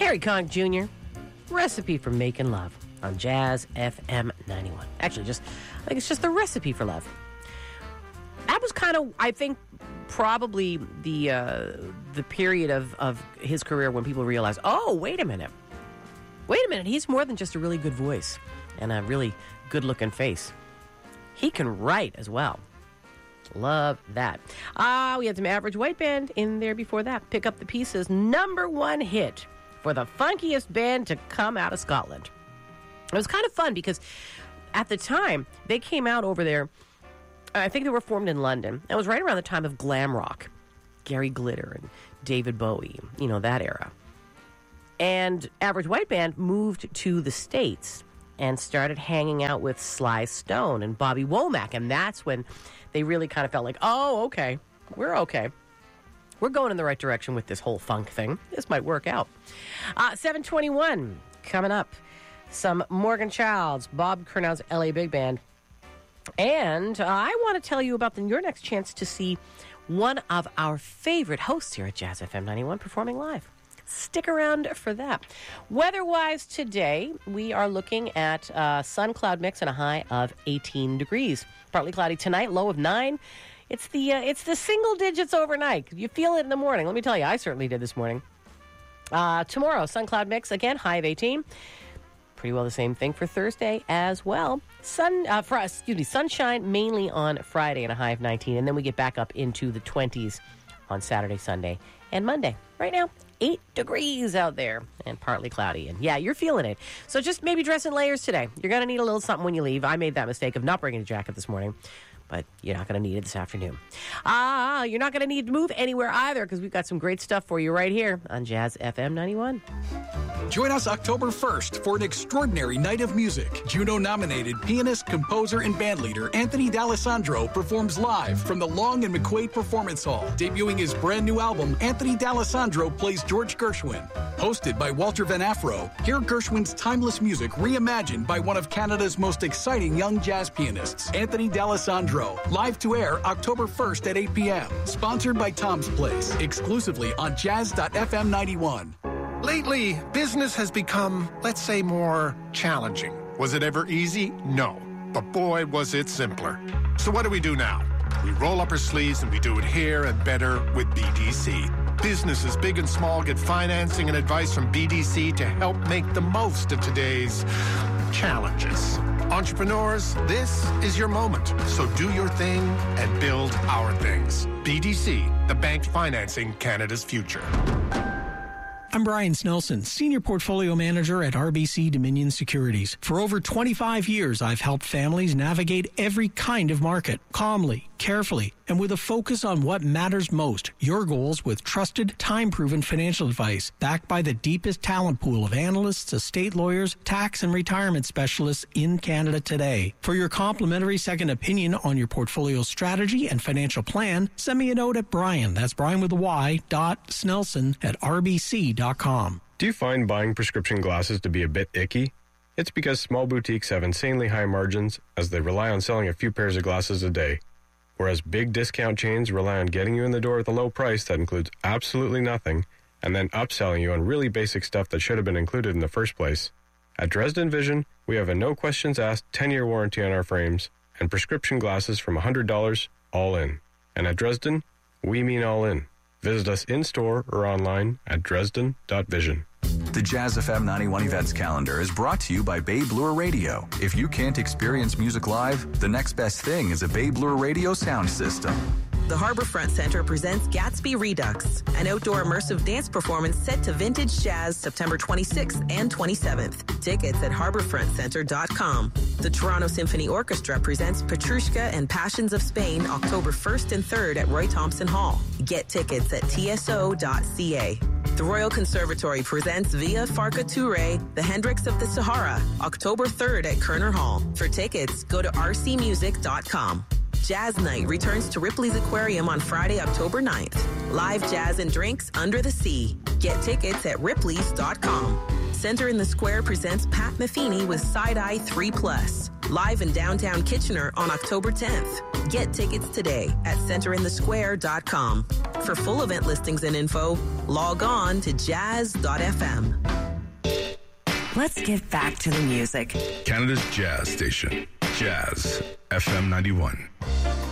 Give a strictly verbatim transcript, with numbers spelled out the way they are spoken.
Harry Connick Junior, Recipe for Making Love on Jazz F M ninety-one. Actually, just I think it's just the recipe for love. That was kind of, I think, probably the uh, the period of, of his career when people realized, oh, wait a minute. Wait a minute, he's more than just a really good voice and a really good-looking face. He can write as well. Love that. Ah, uh, we had some Average White Band in there before that. Pick Up the Pieces, number one hit for the funkiest band to come out of Scotland. It was kind of fun because at the time, they came out over there. I think they were formed in London. It was right around the time of glam rock. Gary Glitter and David Bowie, you know, that era. And Average White Band moved to the States and started hanging out with Sly Stone and Bobby Womack. And that's when they really kind of felt like, oh, okay, we're okay. We're going in the right direction with this whole funk thing. This might work out. Uh, seven twenty-one coming up. Some Morgan Childs, Bob Curnow's L A Big Band. And uh, I want to tell you about the, your next chance to see one of our favorite hosts here at Jazz F M ninety-one performing live. Stick around for that. Weather-wise today, we are looking at uh, sun cloud mix and a high of eighteen degrees. Partly cloudy tonight, low of nine. It's the uh, it's the single digits overnight. You feel it in the morning. Let me tell you, I certainly did this morning. Uh, tomorrow, sun cloud mix again, high of eighteen. Pretty well the same thing for Thursday as well. Sun, uh, for, excuse me, sunshine mainly on Friday and a high of nineteen, and then we get back up into the twenties on Saturday, Sunday, and Monday. Right now, eight degrees out there and partly cloudy. And yeah, you're feeling it. So just maybe dress in layers today. You're going to need a little something when you leave. I made that mistake of not bringing a jacket this morning, but you're not going to need it this afternoon. Ah, you're not going to need to move anywhere either because we've got some great stuff for you right here on Jazz F M ninety-one. Join us October first for an extraordinary night of music. Juno-nominated pianist, composer, and bandleader Anthony D'Alessandro performs live from the Long and McQuaid Performance Hall. Debuting his brand new album, Anthony D'Alessandro plays George Gershwin. Hosted by Walter Van Afro, hear Gershwin's timeless music reimagined by one of Canada's most exciting young jazz pianists, Anthony D'Alessandro. Live to air October first at eight p.m. Sponsored by Tom's Place. Exclusively on jazz dot f m ninety-one. Lately, business has become, let's say, more challenging. Was it ever easy? No. But boy, was it simpler. So what do we do now? We roll up our sleeves and we do it here and better with B D C. Businesses big and small get financing and advice from B D C to help make the most of today's challenges. Entrepreneurs, this is your moment. So do your thing and build our things. B D C, the bank financing Canada's future. I'm Brian Snelson, Senior Portfolio Manager at R B C Dominion Securities. For over twenty-five years, I've helped families navigate every kind of market, calmly, carefully, and with a focus on what matters most, your goals with trusted, time-proven financial advice, backed by the deepest talent pool of analysts, estate lawyers, tax and retirement specialists in Canada today. For your complimentary second opinion on your portfolio strategy and financial plan, send me a note at Brian, that's Brian with a Y, dot Snelson at R B C dot com. Do you find buying prescription glasses to be a bit icky? It's because small boutiques have insanely high margins as they rely on selling a few pairs of glasses a day, whereas big discount chains rely on getting you in the door with a low price that includes absolutely nothing and then upselling you on really basic stuff that should have been included in the first place. At Dresden Vision, we have a no-questions-asked ten-year warranty on our frames and prescription glasses from one hundred dollars all in. And at Dresden, we mean all in. Visit us in-store or online at dresden dot vision. The Jazz F M ninety-one events calendar is brought to you by Bay Bloor Radio. If you can't experience music live, the next best thing is a Bay Bloor Radio sound system. The Harbourfront Centre presents Gatsby Redux, an outdoor immersive dance performance set to vintage jazz September twenty-sixth and twenty-seventh. Tickets at harbourfront centre dot com. The Toronto Symphony Orchestra presents Petrushka and Passions of Spain October first and third at Roy Thompson Hall. Get tickets at t s o dot c a. The Royal Conservatory presents Via Farka Touré, The Hendrix of the Sahara, October third at Kerner Hall. For tickets, go to r c music dot com. Jazz Night returns to Ripley's Aquarium on Friday, October ninth. Live jazz and drinks under the sea. Get tickets at ripley's dot com. Center in the Square presents Pat Metheny with Side Eye three plus. Live in downtown Kitchener on October tenth. Get tickets today at center in the square dot com. For full event listings and info, log on to jazz dot f m. Let's get back to the music. Canada's jazz station, Jazz F M ninety-one.